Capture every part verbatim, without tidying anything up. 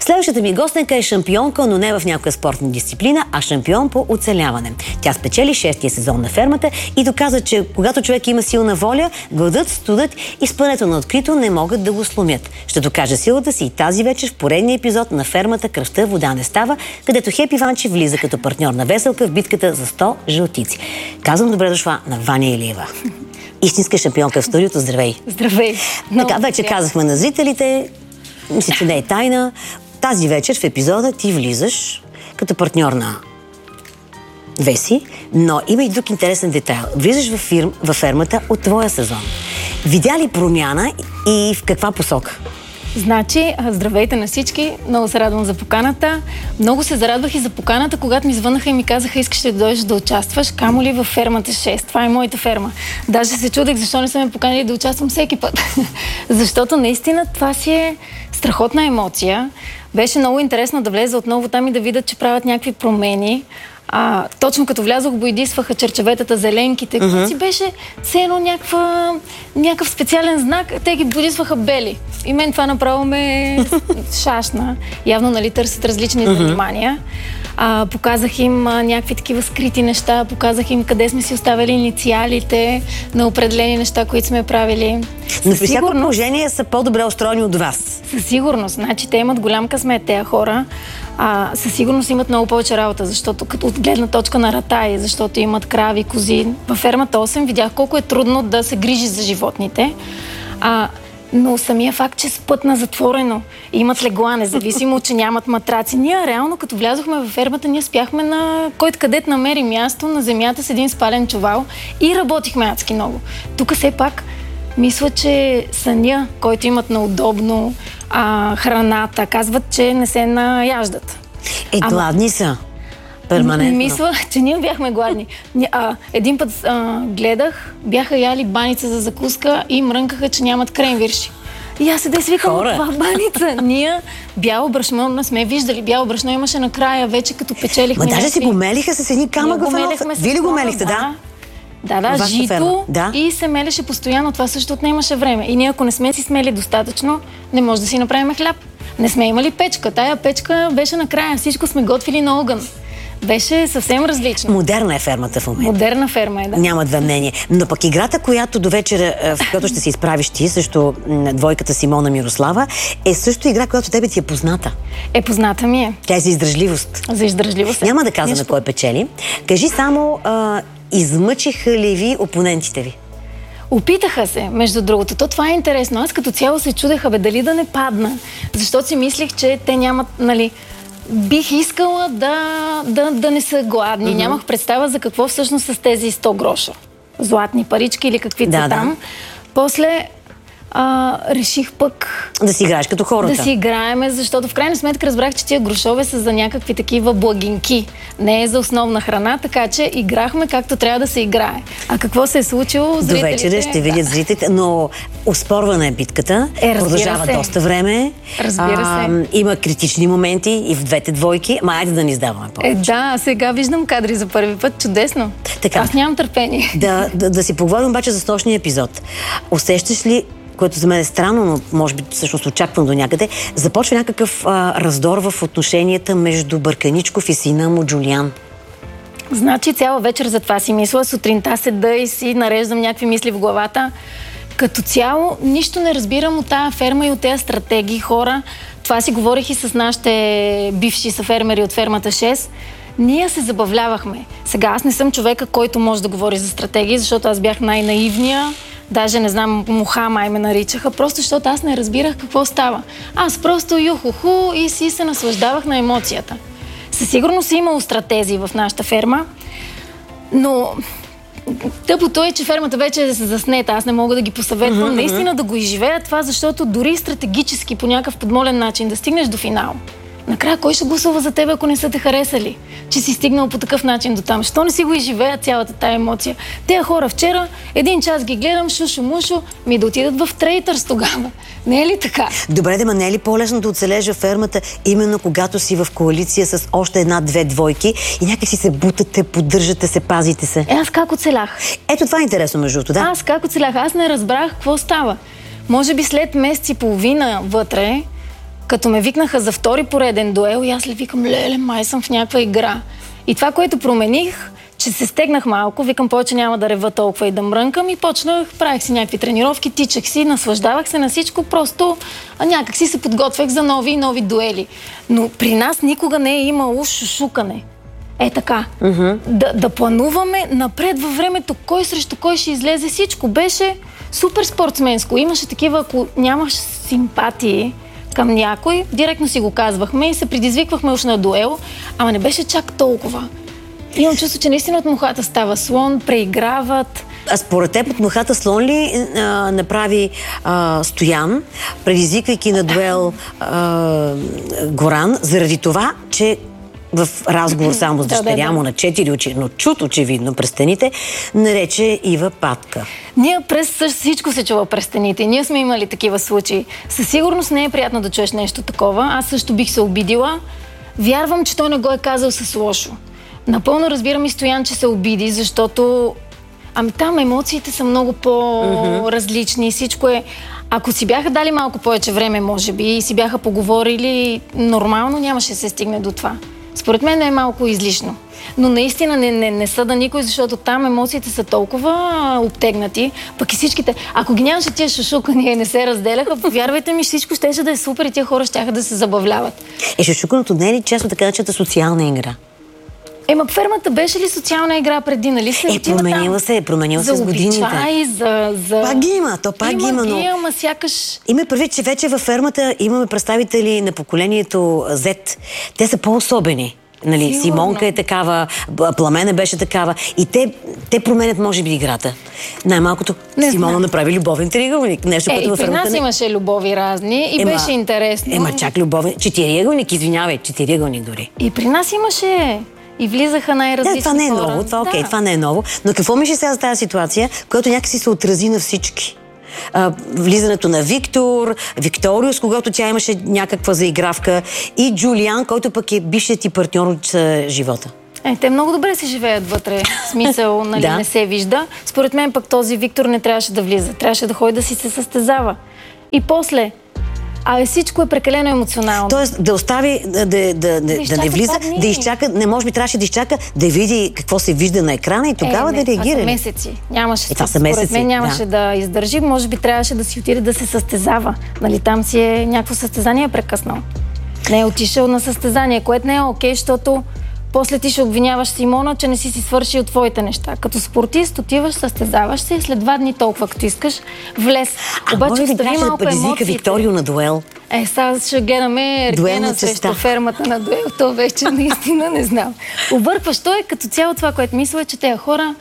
Следващата ми гостенка е шампионка, но не в някоя спортна дисциплина, а шампион по оцеляване. Тя спечели шестия сезон на фермата и доказа, че когато човек има силна воля, гладът, студът и спането на открито не могат да го сломят. Ще докаже силата си и тази вечер в поредния епизод на фермата "Кръвта вода не става", където Хепи Ванчи влиза като партньор на Веселка в битката за сто жълтици. Казвам добре дошла на Ваня Илиева. Истинска шампионка в студиото. Здравей! Здравей! Така, вече казахме на зрителите, мисля, че не е тайна. Тази вечер в епизода ти влизаш като партньор на Веси, но има и друг интересен детайл. Влизаш във, фирм, във фермата от твоя сезон. Видя ли промяна и в каква посока? Значи, здравейте на всички, много се радвам за поканата. Много се зарадвах и за поканата, когато ми звънаха и ми казаха: искаш ли да дойдеш да участваш, камо ли във фермата шест. Това е моята ферма. Даже се чудех защо не са ме поканили да участвам всеки път. Защото наистина това си е страхотна емоция. Беше много интересно да влеза отново там и да видят, че правят някакви промени. А, точно като влязох, бойдисваха черчеветата, зеленките, uh-huh. си беше все едно някаква, някакъв специален знак. Те ги бойдисваха бели. И мен това направо ме шашна. Явно, нали, търсят различни uh-huh. занимания. А, показах им а, някакви такива скрити неща, показах им къде сме си оставили инициалите на определени неща, които сме правили. Но при всяко положение са по-добре устроени от вас. Със сигурност. Значи те имат голям късмет, тези хора. А, със сигурност имат много повече работа, защото като от гледна точка на ратаи, защото имат крави, кози. Във фермата осем видях колко е трудно да се грижи за животните. А, но самия факт, че спът на затворено, имат легла, независимо, че нямат матраци. Ние реално, като влязохме във фермата, ние спяхме на който където намери място, на земята с един спален чувал и работихме адски много. Тук все пак мисля, че съня, който имат на удобно, а, храната, казват, че не се наяждат. Е, гладни са. Перманентно. Мисля, че ние бяхме гладни. А, един път а, гледах, бяха яли баница за закуска и мрънкаха, че нямат кренвирши. И аз седе свикам, това баница. Ние бяло брашно не сме виждали. Бяло брашно имаше накрая, вече като печелихме. Ма даже някакви... си го мелиха с едни камък в едно. Вие ли го мелихте, да? Да, да, жито да. И се мелеше постоянно. Това също отнемаше време. И ние, ако не сме си смели достатъчно, не може да си направим хляб. Не сме имали печка. Тая печка беше накрая. Всичко сме готвили на огън. Беше съвсем различно. Модерна е фермата в момента. Модерна ферма е, да. Няма две мнения. Но пък играта, която до вечера, в която ще се изправиш ти, също двойката Симона Мирослава, е също игра, която тебе ти е позната. Е, позната ми е. Тя е за издръжливост. За издръжливост. Няма да казваме кой печели. Кажи само, а, измъчиха ли ви опонентите ви? Опитаха се, между другото. То това е интересно. Аз като цяло се чудеха, бе, дали да не падна. Защото си мислих, че те нямат, нали... Бих искала да, да, да не са гладни. Mm-hmm. Нямах представа за какво всъщност с тези сто гроша. Златни парички или какви да, са там. Да. После а, реших пък... Да си играеш като хората. Да си играеме, защото в крайна сметка разбрах, че тия грошове са за някакви такива благинки. Не е за основна храна, така че играхме както трябва да се играе. А какво се е случило? Зрителите... До вечера ще видят да. Зрителите, но оспорвана е битката. Е, продължава се. доста време. Разбира а, се. Има критични моменти и в двете двойки. Ма айде да ни издаваме повече. Е, да, сега виждам кадри за първи път. Чудесно. Така, аз нямам търпение. Да, да, да си поговорим обаче за снощния епизод. Усещаш ли, което за мен е странно, но може би всъщност очаквам до някъде, започва някакъв а, раздор в отношенията между Бърканичков и сина му Джулиан? Значи цяла вечер за това си мисля. Сутринта седа и си нареждам някакви мисли в главата. Като цяло нищо не разбирам от тая ферма и от тези стратегии хора. Това си говорих и с нашите бивши съфермери от фермата шест. Ние се забавлявахме. Сега аз не съм човека, който може да говори за стратегии, защото аз бях най-наивния. Даже не знам, муха май ме наричаха, просто защото аз не разбирах какво става. Аз просто юхуху и си се наслаждавах на емоцията. Със сигурност е имало стратези в нашата ферма, но тъпото е, че фермата вече е заснета. Аз не мога да ги посъветвам. Mm-hmm. Наистина да го изживея това, защото дори стратегически по някакъв подмолен начин да стигнеш до финал. Накрая кой ще гласува за теб, ако не са те харесали? Че си стигнал по такъв начин до там. Що не си го изживея цялата тая емоция? Тея хора вчера, един час ги гледам, шушо-мушо, ми да отидат в Трейтърс тогава. Не е ли така? Добре, да, ма не е ли по-лесно да оцележа във фермата, именно когато си в коалиция с още една-две двойки и някак си се бутате, поддържате се, пазите се? Е, аз как оцелях? Ето това е интересно между другото, да? Аз как оцелях? Аз не разбрах какво става. Може би след месец и половина вътре, като ме викнаха за втори пореден дуел, и аз ли викам, леле, май съм в някаква игра. И това, което промених, че се стегнах малко, викам, повече няма да рева толкова и да мрънкам, и почнах, правих си някакви тренировки, тичах си, наслаждавах се на всичко, просто някак си се подготвях за нови и нови дуели. Но при нас никога не е имало шушукане. Е така. Mm-hmm. Да, да плануваме напред във времето, кой срещу кой ще излезе, всичко беше супер спортсменско. Имаше такива, ако нямаш симпатии към някой, директно си го казвахме и се предизвиквахме уж на дуел, ама не беше чак толкова. Имам чувство, че наистина от мухата става слон, преиграват. А според теб от мухата слон ли а, направи а, Стоян, предизвиквайки на дуел а, Горан, заради това, че в разговор само с дъщеря да, да, да. му на четири очи, но чут очевидно през стените, нарече Ива Патка. Ние през всичко се чува през стените. Ние сме имали такива случаи. Със сигурност не е приятно да чуеш нещо такова. Аз също бих се обидила. Вярвам, че той не го е казал с лошо. Напълно разбирам и Стоян, че се обиди, защото ами там емоциите са много по-различни. Всичко е... Ако си бяха дали малко повече време, може би, и си бяха поговорили нормално, нямаше да се стигне до това. Според мен е малко излишно. Но наистина не, не, не съда никой, защото там емоциите са толкова обтегнати, пък и всичките... Ако ги нямаше тия шушукания и не се разделяха, повярвайте ми, всичко щеше да е супер и тия хора щяха да се забавляват. Е, шушуканото не е ли част от така начата социална игра? Ема фермата беше ли социална игра преди, нали се Е, променила се, променила се с годините. За обичай, за, за... Пак ги има, то пак има, ги има, но... Има, ама сякаш... Има предвид, че вече във фермата имаме представители на поколението Z. Те са по-особени. Нали, Сигурно. Симонка е такава, Пламена беше такава. И те, те променят, може би, играта. Най-малкото не Симона знам. направи любовен триъгълник. Нещо, е, което във фермата при нас не... имаше любови разни и ема, беше интересно. Ема чак любовен... Четириъгълник, извинявай, четириъгълник дори. И при нас имаше... И влизаха най-различни да, това не е хора. ново, това, да. окей, това не е ново. Но какво мислиш сега за тази ситуация, която някакси се отрази на всички? А, влизането на Виктор, Викториус, когато тя имаше някаква заигравка, и Джулиан, който пък е бившият ти партньор от живота. Е, те много добре се живеят вътре. В смисъл, нали, да. не се вижда. Според мен пък този Виктор не трябваше да влиза. Трябваше да ходи да си се състезава. И после... А всичко е прекалено емоционално. Тоест да остави, да, да, да, да, да не влиза, да изчака, не може би трябваше да изчака да види какво се вижда на екрана и тогава е, не, да реагира. Това са месеци. Нямаше, е, това са според месеци, мен нямаше да. да издържи. Може би трябваше да си отиде да се състезава. Нали, там си е някакво състезание прекъснал. Не е отишъл на състезание, което не е окей, защото после ти ще обвиняваш Симона, че не си си свършил твоите неща. Като спортист отиваш, състезаваш се и след два дни толкова, като искаш, влез. А Обаче може ли остави да малко предизвика Викторио на дуел? Е, сега ще гледаме Ергена срещу фермата на дуел. То вече наистина не знам. Объркващо е като цяло това, което мисля, че тези хора,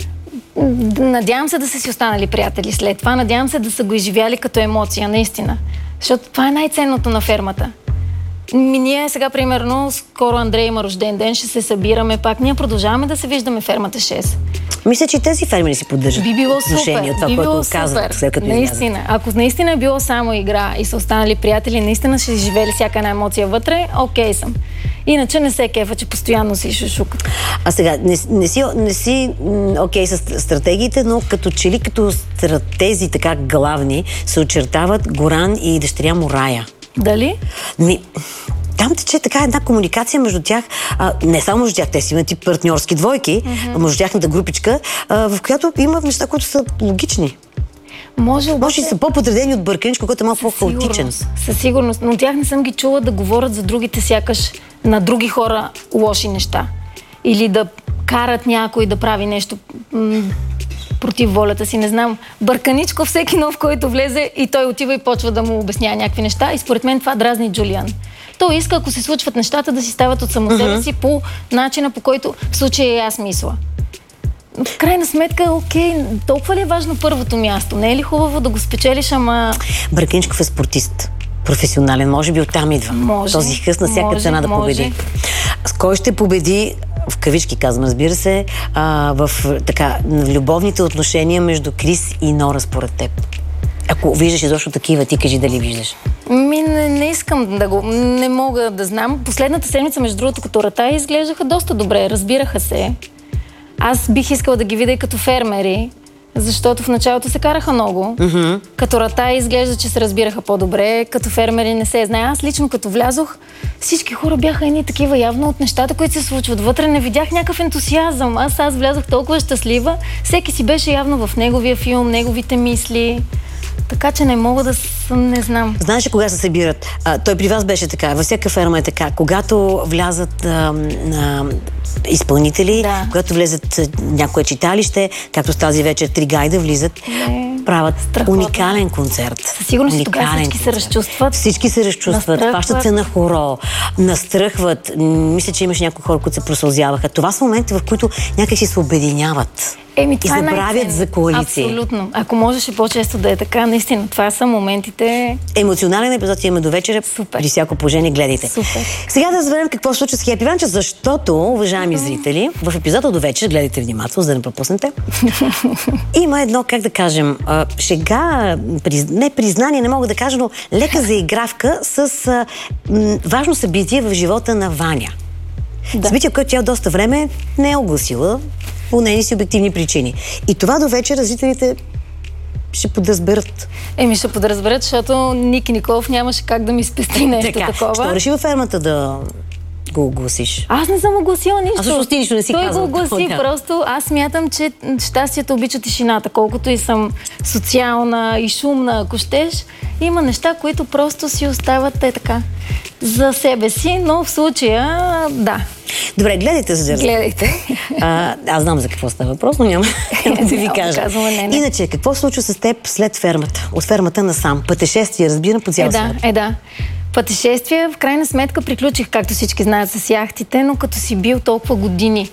надявам се да са си останали приятели след това, надявам се да са го изживяли като емоция, наистина. Защото това е най-ценното на фермата. Ми, ние сега, примерно, скоро Андрей има рожден ден, ще се събираме пак. Ние продължаваме да се виждаме фермата шест. Мисля, че тези фермери си поддържат би било отношение, това, би което било казват, след като наистина. излязат. Ако наистина е било само игра и са останали приятели, наистина ще живели всяка една емоция вътре, окей съм. Иначе не се кефа, че постоянно си шушукат. А сега, не, не си, не си окей с стратегиите, но като че ли като стратези така главни се очертават Горан и дъщеря му Рая. Дали? Ми, там тече така една комуникация между тях, а, не само между тях, те си имат и партньорски двойки, mm-hmm. между тяхната групичка, а, в която има неща, които са логични. Може, обаче... Може и са по-подредени от Бърканичко, който е малко по-хаотичен. Със сигурност, но тях не съм ги чула да говорят за другите, сякаш на други хора лоши неща. Или да карат някой да прави нещо м- против волята си, не знам. Бърканичко, всеки нов, който влезе и той отива и почва да му обяснява някакви неща. И според мен това дразни Джулиан. Той иска, ако се случват нещата, да си стават от само себе uh-huh. си по начина, по който в случая и аз мисля. В крайна сметка, окей, толкова ли е важно първото място? Не е ли хубаво да го спечелиш, ама... Бърканичков е спортист. Професионален. Може би оттам идва. Може, този хъс на всяка може, цена да може. победи. С кой ще победи, в кавички казвам, разбира се, а, в така, любовните отношения между Крис и Нора според теб? Ако виждаш изобщо такива, ти кажи дали виждаш. Ми, не, не искам да го... Не мога да знам. Последната седмица, между другото, като Ратая, изглеждаха доста добре. Разбираха се. Аз бих искала да ги видя и като фермери. Защото в началото се караха много. Mm-hmm. Като ратаи изглежда, че се разбираха по-добре, като фермери не се знае. Аз лично като влязох, всички хора бяха едни такива явно от нещата, които се случват вътре. Не видях някакъв ентусиазъм. Аз аз влязох толкова щастлива. Всеки си беше явно в неговия филм, неговите мисли. Така че не мога да съм, не знам. Знаеш ли кога се събират? А, той при вас беше така, във всяка ферма е така. Когато влязат а, а, изпълнители, да. Когато влезат някое читалище, както с тази вечер три гайда влизат, не, правят страхотно. Уникален концерт. Със сигурност и тогава всички концерт. се разчувстват. Всички се разчувстват, хващат се на хоро, настръхват. Мисля, че имаш някои хора, които се просълзяваха. Това са моменти, в които някакси се обединяват. Еми, и забравят за коалиции. Абсолютно. Ако можеше по-често да е така, наистина, това са моментите... Емоционален епизод имаме до вечера. Супер. При всяко положение гледайте. Супер. Сега да разберем какво се случва с Хепи Ванча, защото, уважаеми mm-hmm. зрители, в епизода до вечер, гледайте внимателно, за да не пропуснете. Има едно, как да кажем, шега, не признание, не мога да кажа, но лека заигравка с м, важно събитие в живота на Ваня. Да. Събитие, което тя доста време не е огласила по нейни си обективни причини. И това до вечера зрителите ще подразберат. Еми ще подразберат, защото Ники Николов нямаше как да ми спести нещо така, такова. Що реши във фермата да го огласиш? Аз не съм огласила нищо. А също ти нищо не си Той казал. Той го огласи, да. Просто аз смятам, че щастието обича тишината. Колкото и съм социална и шумна, ако щеш, има неща, които просто си остават те така за себе си, но в случая, да. Добре, гледайте за дързо. Гледайте. А, аз знам за какво става въпрос, но няма да ви кажа. Не, не. Иначе, какво се случва с теб след фермата? От фермата насам? Пътешествие, разбирам, по цял е, свят. Да, е, да. Пътешествия, в крайна сметка приключих, както всички знаят, с яхтите, но като си бил толкова години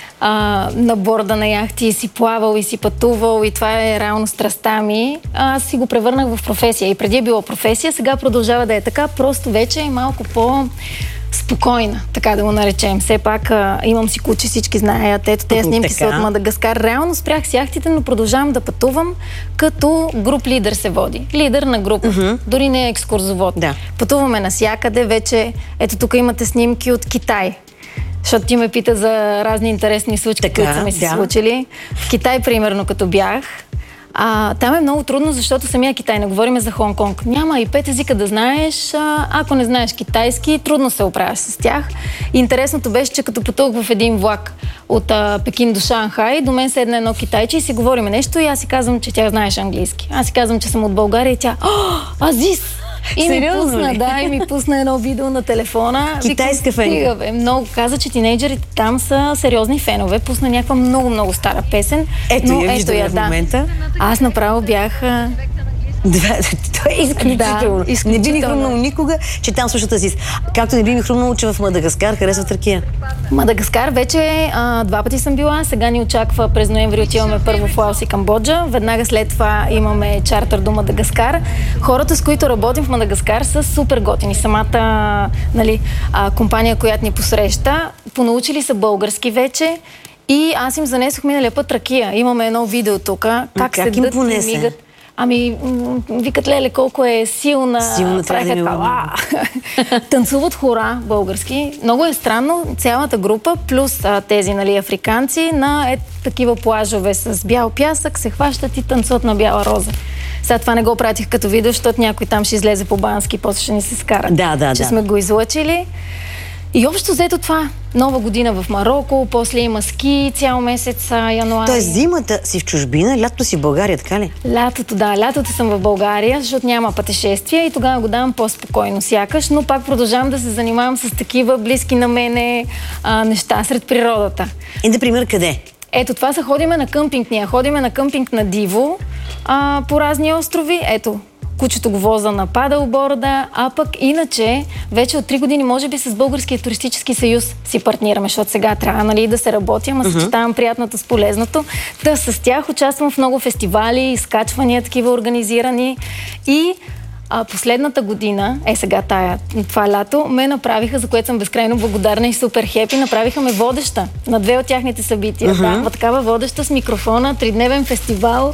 а, на борда на яхти и си плавал и си пътувал и това е реално страстта ми, аз си го превърнах в професия. И преди е било професия, сега продължава да е така, просто вече е малко по... спокойна, така да го наречем. Все пак а, имам си куче, всички знаят. Ето, тези снимки са от Мадагаскар. Реално спрях с яхтите, но продължавам да пътувам като груп лидер се води. Лидер на група. Uh-huh. Дори не е екскурзовод. Да. Пътуваме навсякъде. Вече, ето тук имате снимки от Китай. Защото ти ме пита за разни интересни случки, така, които са ми се да. случили. В Китай, примерно, като бях, А, там е много трудно, защото самия Китай, не говорим за Хонг-Конг. Няма и пет езика да знаеш. А, ако не знаеш китайски, трудно се оправяш с тях. Интересното беше, че като пътувах в един влак от а, Пекин до Шанхай, до мен седна едно китайче и си говориме нещо и аз си казвам, че тя знаеш английски. Аз си казвам, че съм от България и тя, а, Азис! И ми пусна, да, и ми пусна едно видео на телефона. Китайска фенове. Много каза, че тинейджерите там са сериозни фенове. Пусна някаква много-много стара песен. Ето но, я ето я, в момента. Да. Аз направо бях... Това е изключително. Да, изключително. Не би ми хрумнало никога, че там слушат Азис. Както не би ми хрумнало, че в Мадагаскар харесва Тракия. Мадагаскар вече а, два пъти съм била. Сега ни очаква през ноември отиваме първо в Лаос и Камбоджа. Веднага след това имаме чартър до Мадагаскар. Хората, с които работим в Мадагаскар, са супер готини. Самата нали, а, компания, която ни посреща, понаучили са български вече. И аз им занесох миналия път Тракия. Имаме едно видео тук. Как, как седат и мигат. Ами, викат, леле, колко е силна. Силна, трябва да ми Танцуват хора български. Много е странно. Цялата група, плюс а, тези, нали, африканци, на е, такива плажове с бял пясък, се хващат и танцуват на бяла роза. Сега това не го пратих като видео, защото някой там ще излезе по бански и после ще ни се скара. Да, да, че да. сме го излъчили. И общо взето това. Нова година в Мароко, после има ски цял месец януари. Тоест зимата си в чужбина, лятото си в България, така ли? Лятото, да. Лятото съм в България, защото няма пътешествия и тогава го давам по-спокойно сякаш, но пак продължавам да се занимавам с такива близки на мене а, неща сред природата. И, например, къде? Ето, това са ходиме на къмпинг. Ние ходиме на къмпинг на Диво а, по разни острови. Ето, кучето го воза на падълборда, а пък иначе вече от три години може би с Българския туристически съюз си партнираме, защото сега трябва, нали, да се работи, ама uh-huh. съчетавам приятното с полезното. Та с тях участвам в много фестивали, изкачвания такива организирани и а, последната година, е сега тая, това лято, ме направиха, за което съм безкрайно благодарна и супер хепи, направиха ме водеща на две от тяхните събития. Uh-huh. Да, такава водеща с микрофона, тридневен фестивал.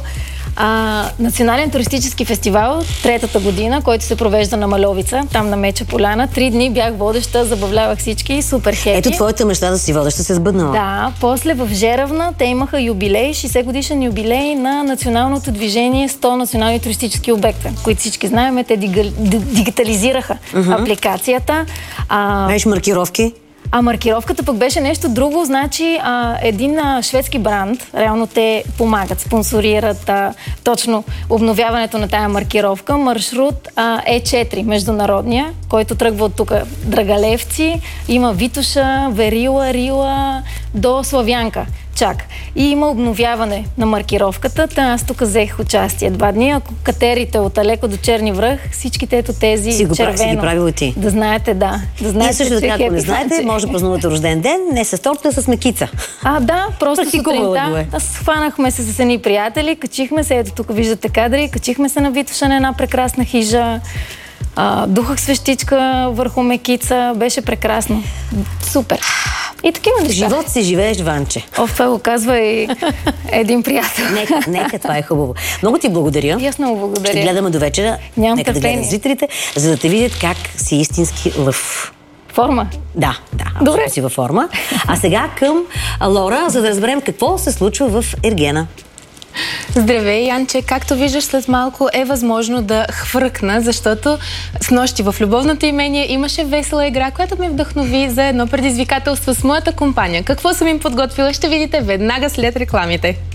А, национален туристически фестивал, третата година, който се провежда на Мальовица, там на Меча поляна. Три дни бях водеща, забавлявах всички, супер хепи. Ето твоята мечта да си водеща се сбъднала. Да, после в Жеравна те имаха юбилей, шейсет годишен юбилей на националното движение сто национални туристически обекта, които всички знаем, те дигитализираха uh-huh. апликацията. А... Знаеш маркировки? А маркировката пък беше нещо друго, значи а, един а, шведски бранд, реално те помагат, спонсорират а, точно обновяването на тая маркировка. Маршрут а, Е четири, международния, който тръгва от тук Драгалевци, има Витоша, Верила, Рила до Славянка. Чак. И има обновяване на маркировката. Та аз тук взех участие два дни. Ако катерите от Алеко до Черни връх, всичките ето тези си го червено. Си ги правил и ти. Да знаете, да. Да знаете, и също така, ако не знаете, може да празнувате рожден ден, не с торта, а с мекица. А, да, просто сутринта. Аз хванахме се с едни приятели, качихме се, ето тук виждате кадри, качихме се на Витоша на една прекрасна хижа. А, духах свещичка върху мекица, беше прекрасно. Супер. И такива неща. Живот си живееш, Ванче. О, това го казва и един приятел. Нека, нека, това е хубаво. Много ти благодаря. И аз много благодаря. Ще гледаме до вечера. Нямам нека търпение. Да гледат зрителите, за да те видят как си истински лъв. Форма? Да, да. Добре. Си във форма. А сега към Лора, за да разберем какво се случва в Ергена. Здравей, Янче! Както виждаш, след малко е възможно да хвъркна, защото с нощи в любовното имение имаше весела игра, която ме вдъхнови за едно предизвикателство с моята компания. Какво съм им подготвила, ще видите веднага след рекламите.